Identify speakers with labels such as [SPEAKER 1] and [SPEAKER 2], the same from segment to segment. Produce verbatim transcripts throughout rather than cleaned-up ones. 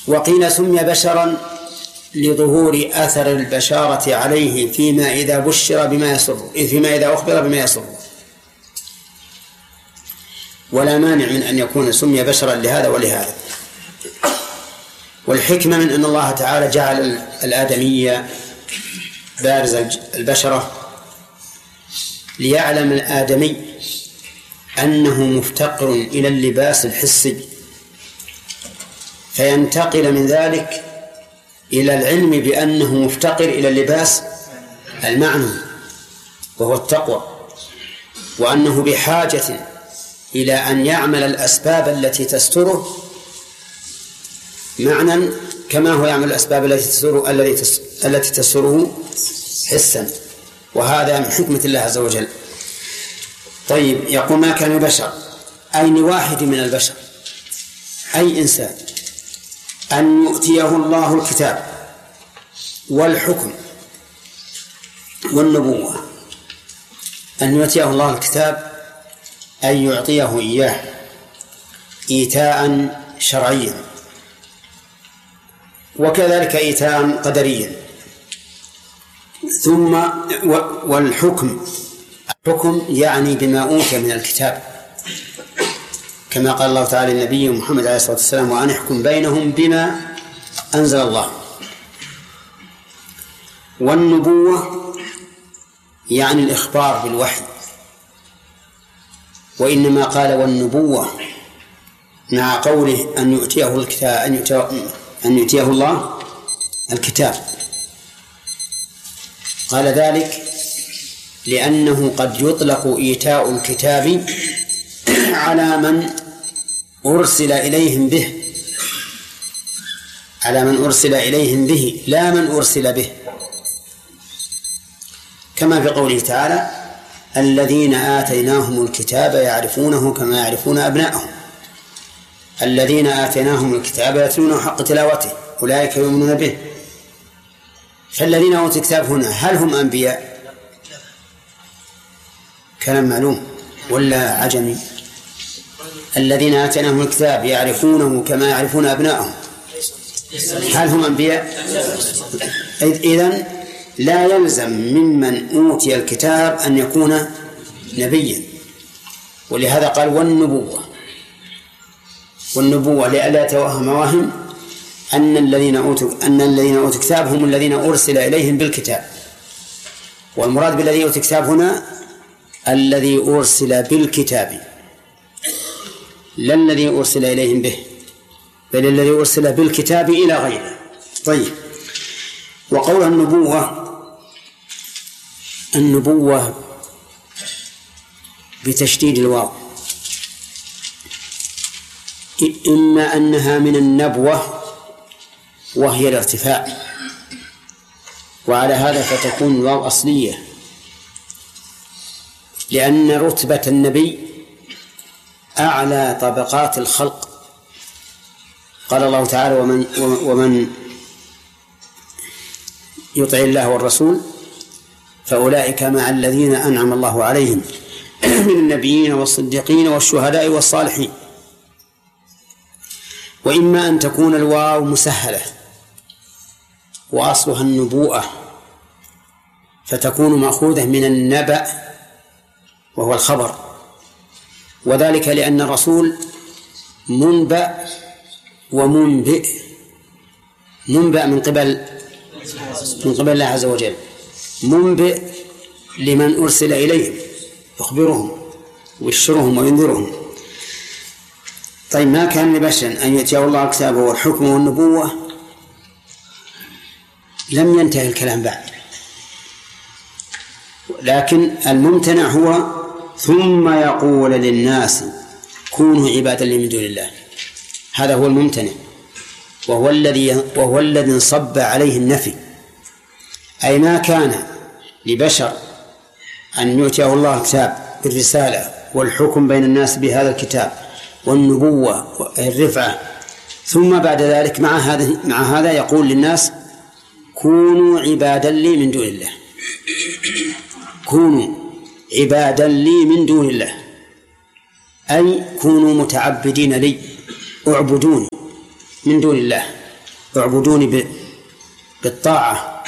[SPEAKER 1] وقيل سمي بشرا لظهور أثر البشارة عليه فيما إذا بشر بما يسره فيما إذا أخبر بما يسره، ولا مانع من أن يكون سمي بشرا لهذا ولهذا. والحكمة من أن الله تعالى جعل الآدمية بارز البشرة ليعلم الآدمي أنه مفتقر إلى اللباس الحسي، فينتقل من ذلك إلى العلم بأنه مفتقر إلى اللباس المعنوي وهو التقوى، وأنه بحاجة إلى أن يعمل الأسباب التي تستره معنى كما هو يعمل الأسباب التي تستره التي تستره حسا، وهذا من حكمة الله عز وجل. طيب، يقول ما كان بشر أي لواحد من البشر أي إنسان أن يؤتيه الله الكتاب والحكم والنبوة، أن يؤتيه الله الكتاب أن يعطيه إياه إيتاء شرعيا، وكذلك إيتاء قدريا. ثم والحكم، الحكم يعني بما أوتي من الكتاب، كما قال الله تعالى للنبي محمد عليه الصلاة والسلام وأن يحكم بينهم بما أنزل الله. والنبوة يعني الإخبار بالوحي، وإنما قال والنبوة مع قوله أن يؤتيه الكتاب أن يؤتيه, أن يؤتيه الله الكتاب، قال ذلك لأنه قد يطلق إيتاء الكتاب على من أرسل إليهم به على من أرسل إليهم به لا من أرسل به، كما في قوله تعالى الذين آتيناهم الكتاب يعرفونه كما يعرفون أبناءهم. الذين آتيناهم الكتاب يتلونه حق تلاوته أولئك يؤمنون به. فالذين أوتوا الكتاب هنا هل هم أنبياء؟ كلام معلوم ولا عجمي؟ الذين آتيناهم الكتاب يعرفونه كما يعرفون أبناءهم، هل هم أنبياء؟ إذن لا يلزم ممن أوتي الكتاب أن يكون نبيا، ولهذا قال والنبوة. والنبوة لئلا يتوهم واهم أن الذين أوتوا أن الذين أوتوا الكتاب هم الذين أرسل إليهم بالكتاب، والمراد بالذي أوتوا الكتاب هنا الذي أرسل بالكتاب لا الذي أرسل إليهم به، بل الذي أرسل بالكتاب إلى غيره. طيب، وقول النبوة النبوة بتشديد الواو، إما أنها من النبوة وهي الارتفاع، وعلى هذا فتكون الواو أصلية، لأن رتبة النبي أعلى طبقات الخلق. قال الله تعالى ومن, ومن يطع الله والرسول فأولئك مع الذين أنعم الله عليهم من النبيين والصديقين والشهداء والصالحين. وإما أن تكون الواو مسهلة وأصلها النبوءة فتكون مأخوذة من النبأ وهو الخبر، وذلك لأن الرسول منبأ ومنبئ. منبأ من قبل من قبل الله عز وجل، منبئ لمن أرسل إليهم يخبرهم ويبشرهم وينذرهم. طيب، ما كان لبشر أن يؤتيه الله الكتاب والحكم والنبوة، لم ينتهي الكلام بعد، لكن الممتنع هو ثم يقول للناس كونوا عبادا لي من دون الله. هذا هو الممتنع، وهو الذي وهو الذي انصب عليه النفي، أي ما كان لبشر أن يؤتيه الله الكتاب بالرسالة والحكم بين الناس بهذا الكتاب والنبوة والرفعة، ثم بعد ذلك مع هذا مع هذا يقول للناس كونوا عبادا لي من دون الله. كونوا عبادا لي من دون الله، أي كونوا متعبدين لي، اعبدوني من دون الله. اعبدوني بالطاعة،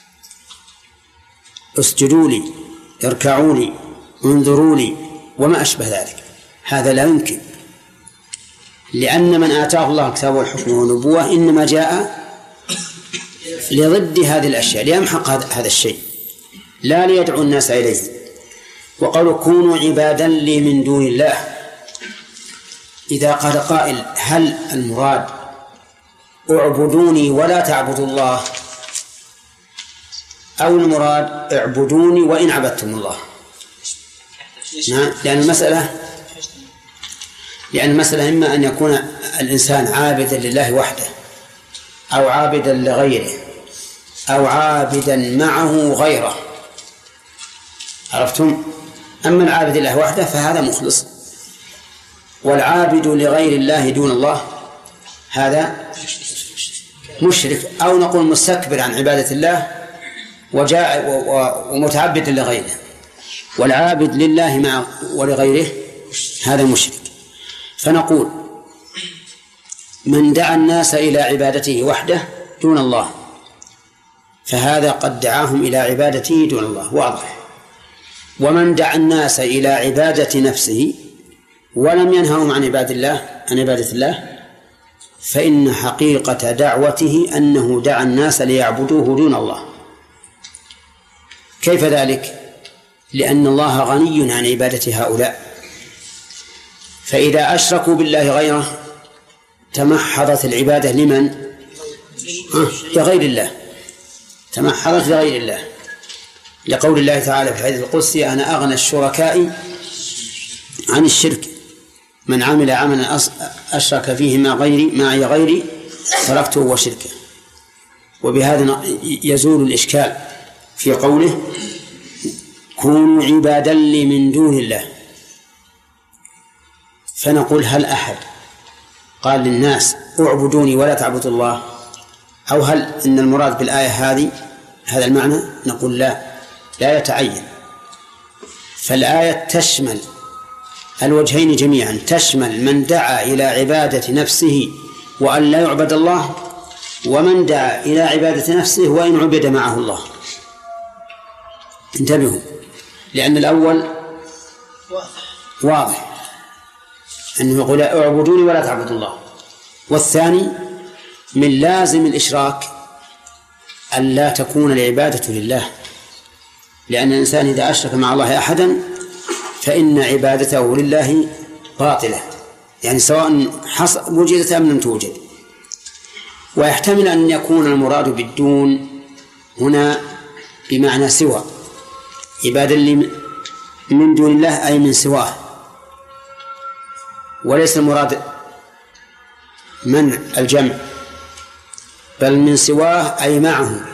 [SPEAKER 1] اسجدوا لي، اركعوا لي، انظروا لي، وما أشبه ذلك. هذا لا يمكن، لأن من آتاه الله الكتاب والحكم والنبوة إنما جاء لضد هذه الأشياء، ليمحق هذا الشيء، لا ليدعو الناس إليه. وقالوا كونوا عبادا لي من دون الله. إذا قال قائل هل المراد اعبدوني ولا تعبدوا الله، أو المراد اعبدوني وإن عبدتم الله؟ لأن المسألة لأن المسألة إما أن يكون الإنسان عابدا لله وحده، أو عابدا لغيره، أو عابدا معه غيره. عرفتم؟ أما العابد لله وحده فهذا مخلص، والعابد لغير الله دون الله هذا مشرك، أو نقول مستكبر عن عبادة الله وجاء ومتعبد لغيره. والعابد لله مع ولغيره هذا مشرك. فنقول من دعا الناس إلى عبادته وحده دون الله فهذا قد دعاهم إلى عبادته دون الله، واضح. ومن دعا الناس إلى عبادة نفسه ولم ينههم عن عبادة الله عن عبادة الله فإن حقيقة دعوته أنه دعا الناس ليعبدوه دون الله. كيف ذلك؟ لأن الله غني عن عبادة هؤلاء، فإذا أشركوا بالله غيره تمحضت العبادة لمن؟ لغير الله، تمحضت لغير الله، لقول الله تعالى في الحديث القدسي أنا أغنى الشركاء عن الشرك، من عمل عملا أشرك فيه مع غيري معي غيري تركته وشركه. وبهذا يزول الإشكال في قوله كونوا عبادا لي من دون الله. فنقول هل أحد قال للناس اعبدوني ولا تعبدوا الله، أو هل إن المراد بالآية هذه هذا المعنى؟ نقول لا، لا يتعين. فالآية تشمل الوجهين جميعا، تشمل من دعا إلى عبادة نفسه وأن لا يعبد الله، ومن دعا إلى عبادة نفسه وإن عبد معه الله. انتبهوا، لأن الأول واضح أنه يقول اعبدوني ولا تعبدوا الله، والثاني من لازم الإشراك أن لا تكون العبادة لله، لأن الإنسان إذا أشرك مع الله أحدا فإن عبادته لله باطلة، يعني سواء وجدت أم لم توجد. ويحتمل أن يكون المراد بالدون هنا بمعنى سوى، عبادة من دون الله أي من سواه، وليس المراد منع الجمع، بل من سواه أي معه.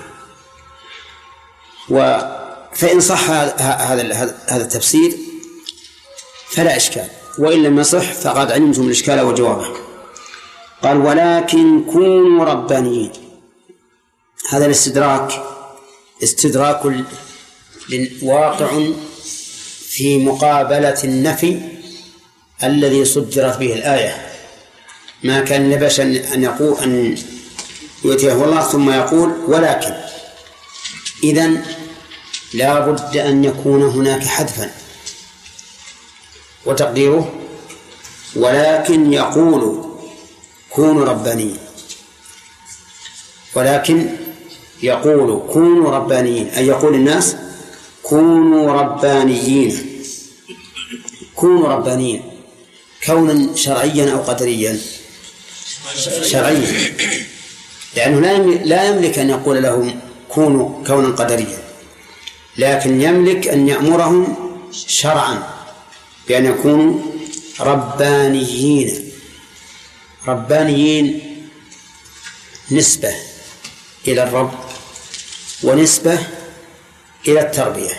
[SPEAKER 1] فإن صح هذا هذا التفسير فلا إشكال، وإن لم يصح فقد علمتم الإشكال وجوابه. قال ولكن كونوا ربانيين. هذا الاستدراك استدراك واقع في مقابلة النفي الذي صدرت به الآية. ما كان لبشر أن يقول أن يؤتيه الله ثم يقول ولكن، إذن لا بد أن يكون هناك حذفا، وتقديره ولكن يقول كونوا ربانيين، ولكن يقول كونوا ربانيين أي يقول الناس كونوا ربانيين. كونوا ربانيين كونا شرعيا أو قدريا؟ شرعيا، لأنه لا يملك أن يقول لهم كونوا كونا قدريا، لكن يملك أن يأمرهم شرعا بأن يكونوا ربانيين. ربانيين نسبة إلى الرب ونسبة إلى التربية.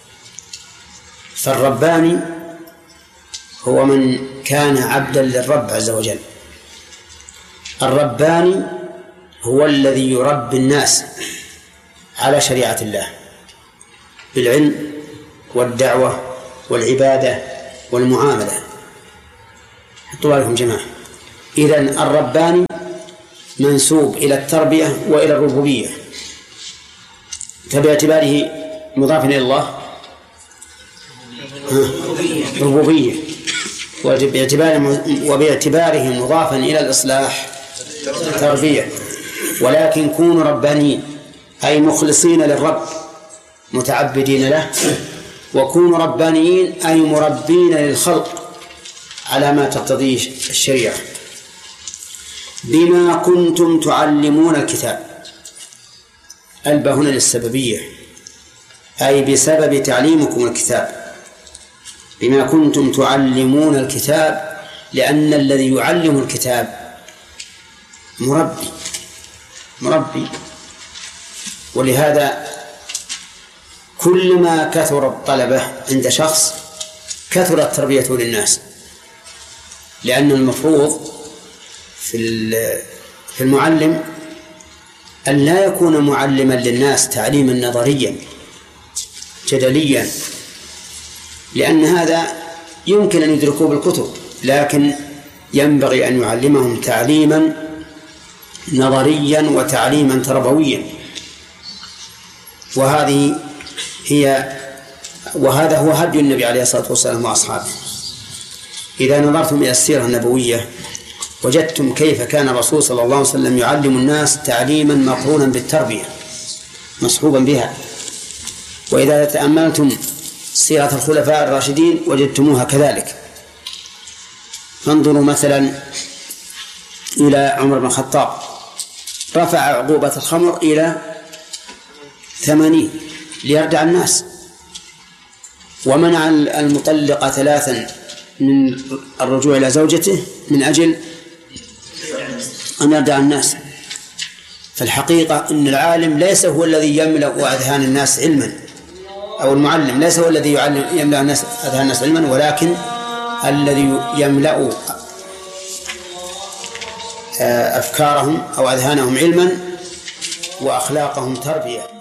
[SPEAKER 1] فالرباني هو من كان عبدا للرب عز وجل. الرباني هو الذي يربي الناس على شريعة الله بالعلم والدعوة والعبادة والمعاملة. حطوا لكم جماعة. إذن الرباني منسوب إلى التربية وإلى الربوبية، فباعتباره مضافا إلى الله ربوبية، وباعتباره وباعتباره مضافا إلى الإصلاح تربية. ولكن كونوا ربانيين أي مخلصين للرب متعبدين له، وكونوا ربانيين أي مربين للخلق على ما تقتضيه الشريعة. بما كنتم تعلمون الكتاب، الباء هنا للسببية، أي بسبب تعليمكم الكتاب. بما كنتم تعلمون الكتاب، لأن الذي يعلم الكتاب مربي مربي ولهذا كلما كثر الطلبة عند شخص كثرت تربيته للناس، لأن المفروض في المعلم أن لا يكون معلما للناس تعليما نظريا جدليا، لأن هذا يمكن أن يدركوه بالكتب، لكن ينبغي أن يعلمهم تعليما نظريا وتعليما تربويا. وهذه هي وهذا هو هدي النبي عليه الصلاة والسلام وأصحابه. إذا نظرتم إلى السيرة النبوية وجدتم كيف كان الرسول صلى الله عليه وسلم يعلم الناس تعليما مقرونا بالتربية مصحوبا بها. وإذا تأملتم سيرة الخلفاء الراشدين وجدتموها كذلك. فانظروا مثلا إلى عمر بن الخطاب، رفع عقوبة الخمر إلى ثمانين ليردع الناس، ومنع المطلقة ثلاثا من الرجوع إلى زوجته من أجل أن يردع الناس. فالحقيقة أن العالم ليس هو الذي يملأ أذهان الناس علما، أو المعلم ليس هو الذي يعلم يملأ الناس أذهان الناس علما، ولكن الذي يملأ أفكارهم أو أذهانهم علما وأخلاقهم تربية.